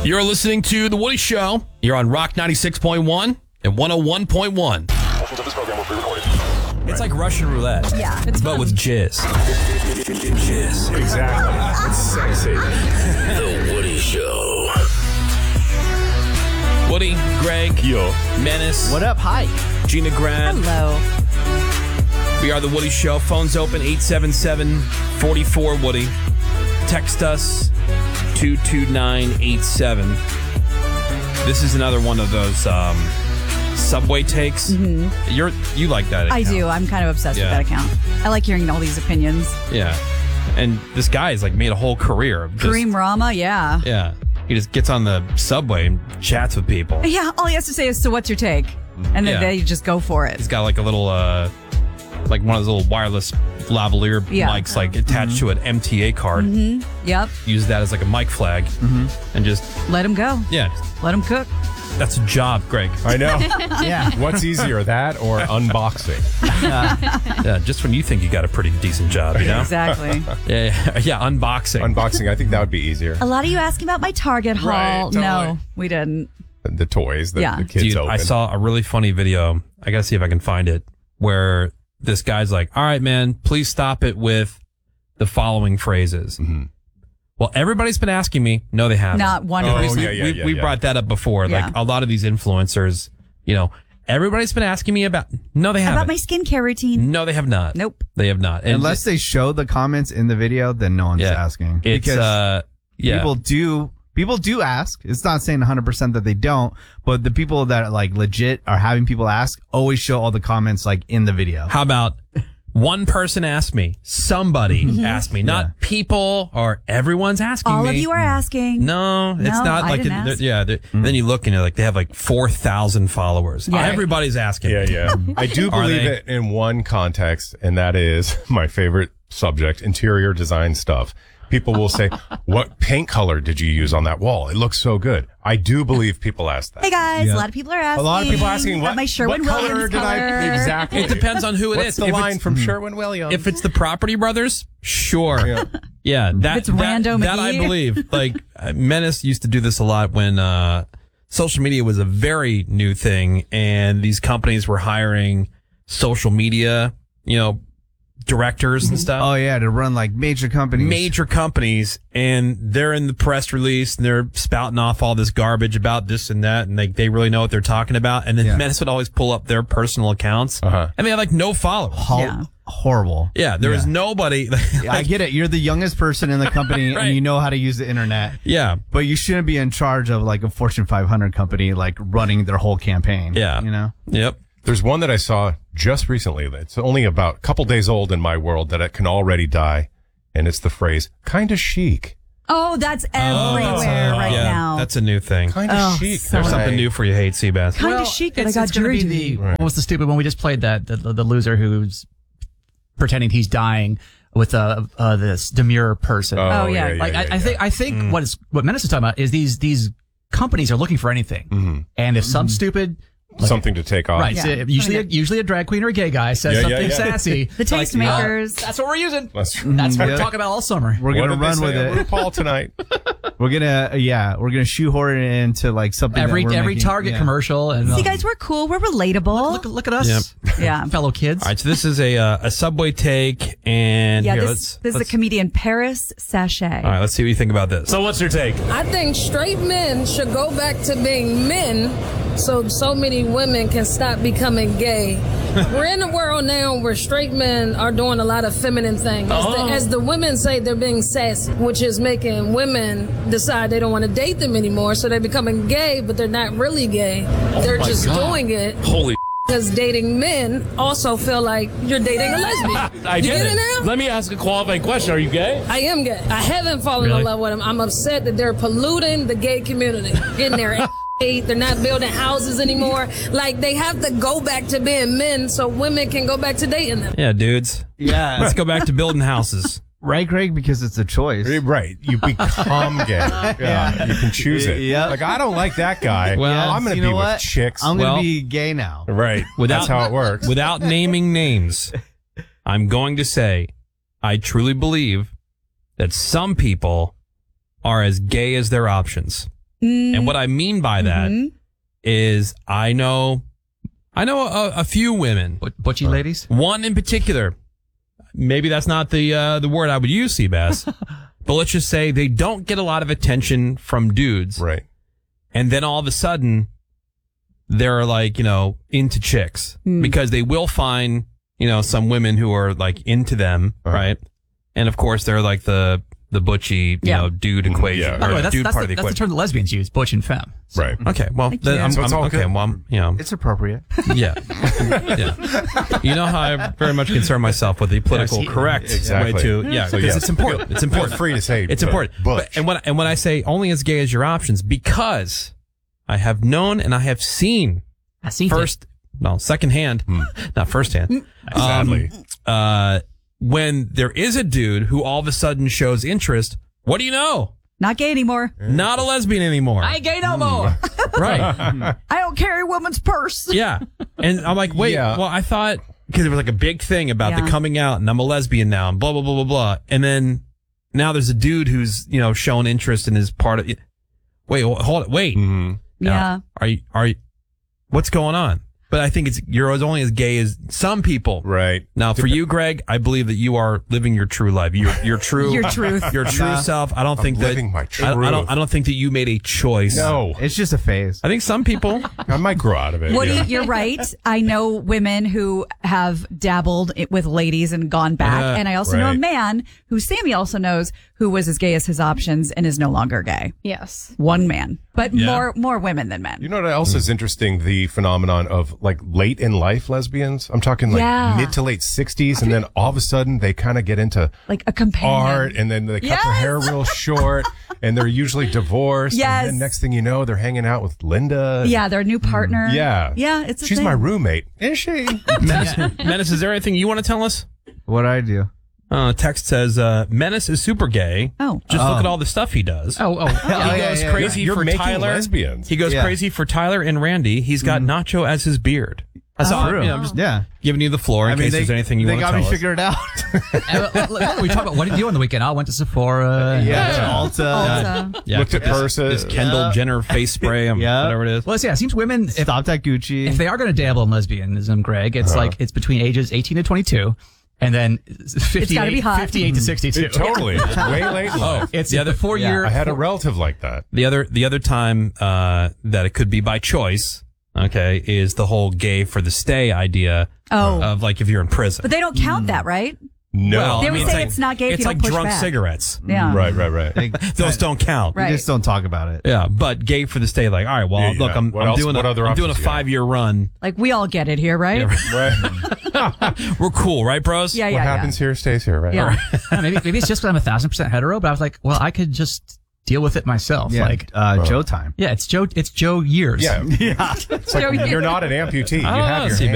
You're listening to The Woody Show. You're on Rock 96.1 and 101.1. Portions of this program will be recorded. It's like Russian roulette. Yeah, it's but fun. with jizz. Jizz. Exactly. It's sexy. The Woody Show. Woody, Greg, Yo. Menace, What up? Hi. Gina Grant. Hello. We are The Woody Show. Phones open 877-44-WOODY. Text us 22987. This is another one of those Subway takes. Mm-hmm. You like that account. I do. I'm kind of obsessed Yeah. with that account. I like hearing all these opinions. Yeah. And this guy's like made a whole career of just, Kareem Rama, yeah. Yeah. He just gets on the subway and chats with people. Yeah, all he has to say is, so what's your take? And then Yeah. they just go for it. He's got like a little, like one of those little wireless lavalier mics like attached to an MTA card. Yep. Use that as like a mic flag and just, Let him go. yeah, Let him cook. that's a job, Greg. I know. Yeah. What's easier, that or unboxing? Yeah, just when you think you got a pretty decent job, you know? Exactly. Yeah, unboxing. Unboxing, I think that would be easier. A lot of you asking about my Target haul. Right, totally. No, we didn't. The toys that Yeah. the kids Dude, open. I saw a really funny video. I gotta see if I can find it, where this guy's like, all right, man, please stop it with the following phrases. Mm-hmm. Well, everybody's been asking me. No, they haven't. Not one. Oh, person. yeah. We brought that up before. Yeah. Like a lot of these influencers, you know, everybody's been asking me about. No, they haven't. About my skincare routine. No, they have not. Nope. They have not. And Unless they show the comments in the video, then no one's asking. It's, Because yeah. people do ask. It's not saying 100% that they don't, but the people that like legit are having people ask always show all the comments like in the video. How about one person asked me, somebody asked me, not people or everyone's asking All me. of you are asking. No, it's No, not I like, didn't ask. then you look and you're like, they have like 4,000 followers. Yeah. Everybody's asking. Yeah. I do Are believe they? it in one context, and that is my favorite subject, interior design stuff. People will say, what paint color did you use on that wall? It looks so good. I do believe people ask that. Hey guys, a lot of people are asking. A lot of people asking, about what, my Sherwin what color Williams did color. I... Exactly. It depends on who it What's is. the If line it's- from Sherwin-Williams? If it's the Property Brothers, sure. Yeah, that, it's Rando that I McGee. believe. Like, Menace used to do this a lot when social media was a very new thing, and these companies were hiring social media, directors and stuff. Oh yeah, to run like major companies. And they're in the press release and they're spouting off all this garbage about this and that, and they really know what they're talking about. And then Menace would always pull up their personal accounts, and they had like no followers. Horrible. Yeah, there was nobody. I get it. You're the youngest person in the company Right. and you know how to use the internet. Yeah. But you shouldn't be in charge of like a Fortune 500 company, like running their whole campaign. Yeah. You know? Yep. There's one that I saw just recently that's only about a couple days old in my world that it can already die, and it's the phrase, kinda chic. Oh, that's everywhere right yeah, now. that's a new thing. Kinda chic. so There's something new for you, hate Seabass. kind of chic that I It's got going to jury be duty. what was the stupid one we just played? That the loser who's pretending he's dying with this demure person. Oh, yeah. Like I think what Menace is talking about is these companies are looking for anything, and if some stupid. Something to take off. Right, Yeah. so usually a drag queen or a gay guy says something sassy. The tastemakers. That's what we're using. That's That's what we're talking about all summer. We're What going to did they run say with on it. RuPaul tonight. We're going to shoehorn it into like something Every that we're every making. Target Yeah. commercial and See, guys, we're cool. We're relatable. look at us, Yeah. fellow kids. All right, so this is a Subway take, and Yeah, here, this is the comedian Paris Sachet. all right, let's see what you think about this. So what's your take? I think straight men should go back to being men so many women can stop becoming gay. We're in a world now where straight men are doing a lot of feminine things. As the women say, they're being sassy, which is making women decide they don't want to date them anymore, so they're becoming gay, but they're not really gay. They're just doing it. Holy Because dating men also feel like you're dating a lesbian. I You get get it. it now? Let me ask a qualifying question. Are you gay? I am gay. I haven't fallen Really? in love with them. I'm upset that they're polluting the gay community. Getting their they're not building houses anymore. Like, they have to go back to being men so women can go back to dating them. Yeah, dudes. Yeah. Let's go back to building houses. Right, Greg? Because it's a choice. Right. You become gay. Yeah. You can choose it. Yep. Like, I don't like that guy. Well, I'm going to you be know with what? chicks. I'm going to Well- be gay now. Right. That's how it works. Without naming names, I'm going to say I truly believe that some people are as gay as their options. And what I mean by that is I know a few women, Butchy ladies? one in particular. Maybe that's not the word I would use, Seabass. But let's just say they don't get a lot of attention from dudes. Right. And then all of a sudden, they're like, into chicks because they will find, some women who are like into them, right? And of course, they're like the butchy, dude equation. Yeah. By the way, dude part of the that's the equation. term that lesbians use, butch and femme. So- Right. Okay, well, then you. I'm, So it's all okay. good. Well, I'm, It's appropriate. yeah, yeah. You know how I very much concern myself with the political Yes, correct exactly. way to, So, because it's important. It's important. Feel free to say It's important. Butch. And when I say only as gay as your options, because I have known and I have seen I seen secondhand, not firsthand. Sadly. When there is a dude who all of a sudden shows interest, what do you know? Not gay anymore. Not a lesbian anymore. I ain't gay no more. Right. I don't carry a woman's purse. Yeah. And I'm like, wait, Yeah. well, I thought, because it was like a big thing about the Yeah. coming out and I'm a lesbian now and blah, blah, blah, blah, blah. And then now there's a dude who's, shown interest in his part of it. Wait, hold it. Wait. Mm-hmm. Yeah. Are you, what's going on? But I think you're only as gay as some people. Right. Now, for you, Greg, I believe that you are living your true life. Your true, Your truth. your true self. I don't think that living my truth. I don't think that you made a choice. No. It's just a phase. I think some people. I might grow out of it. Woody, yeah. you're right. I know women who have dabbled with ladies and gone back. And I also know a Right. man who Sammy also knows who was as gay as his options and is no longer gay. Yes. One man, but Yeah. more women than men. You know what else is interesting? The phenomenon of like late in life lesbians. I'm talking like Yeah. mid to late 60s, and then all of a sudden they kind of get into Like a companion. art, and then they cut their Yes. hair real short, and they're usually divorced. Yes. And then next thing you know, they're hanging out with Linda. Yeah, their new partner. Yeah. Yeah, it's a She's thing. my roommate. Is she? Menace, is there anything you want to tell us? What I do? Text says, Menace is super gay. Oh. Just look at all the stuff he does. Oh, He yeah, goes yeah, crazy You're for making Tyler. lesbians. He goes Yeah. crazy for Tyler and Randy. He's got Nacho as his beard. That's all. True. I'm just Yeah. giving you the floor in case there's anything you they want to got tell me us. figured out. we talk about what did you do on the weekend? I went to Sephora. Ulta. Ulta. Yeah, Looked at purses. This Kendall Jenner face spray, Yeah. whatever it is. Well, yeah, it seems women, if Stopped at Gucci. if they are going to dabble in lesbianism, Greg, it's like it's between ages 18 to 22, and then 58, gotta be hot. 58 to 62. Totally. It's way late in life. It's The other- the 4 year. I had a relative like that. The other time that it could be by choice, okay, is the whole gay for the stay idea Oh. of like if you're in prison. But they don't count that, right? No. Well, They I would mean, say it's not gay if It's you don't like push drunk back. cigarettes. Yeah. Right. Those don't count. Right. You just don't talk about it. Yeah, but gay for the stay, like, all right, well, Yeah, look, yeah. I'm What else- doing what other I'm doing a options you got? 5-year run. Like we all get it here, right? Right. We're cool, right, bros? Yeah, What yeah, happens here stays here, right? Yeah. maybe it's just because I'm 1,000% hetero, but I was like, well, I could just deal with it myself. Yeah. Like, Joe time. yeah, it's Joe years. Yeah. It's like you're not an amputee. You I don't have know, your see,